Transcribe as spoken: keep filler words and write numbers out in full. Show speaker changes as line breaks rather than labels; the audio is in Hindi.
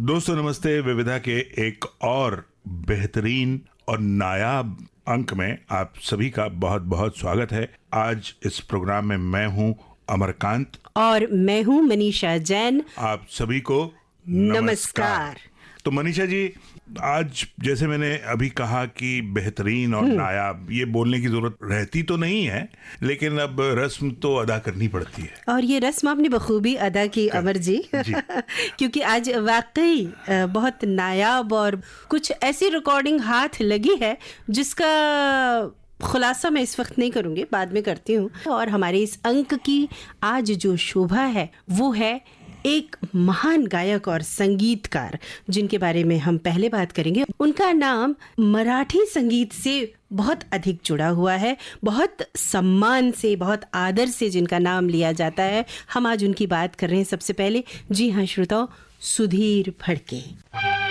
दोस्तों नमस्ते। विविधा के एक और बेहतरीन और नायाब अंक में आप सभी का बहुत बहुत स्वागत है। आज इस प्रोग्राम में मैं हूं अमरकांत
और मैं हूं मनीषा जैन।
आप सभी को नमस्कार, नमस्कार। तो मनीषा जी, आज जैसे मैंने अभी कहा कि बेहतरीन और नायाब, ये बोलने की जरूरत रहती तो नहीं है, लेकिन अब रस्म तो अदा करनी पड़ती है।
और ये रस्म आपने बखूबी अदा की अमर जी, जी। क्योंकि आज वाकई बहुत नायाब और कुछ ऐसी रिकॉर्डिंग हाथ लगी है जिसका खुलासा मैं इस वक्त नहीं करूंगी, बाद में करती हूँ। और हमारे इस अंक की आज जो शोभा है वो है एक महान गायक और संगीतकार जिनके बारे में हम पहले बात करेंगे। उनका नाम मराठी संगीत से बहुत अधिक जुड़ा हुआ है, बहुत सम्मान से, बहुत आदर से जिनका नाम लिया जाता है। हम आज उनकी बात कर रहे हैं। सबसे पहले जी हाँ श्रोताओ, सुधीर फड़के।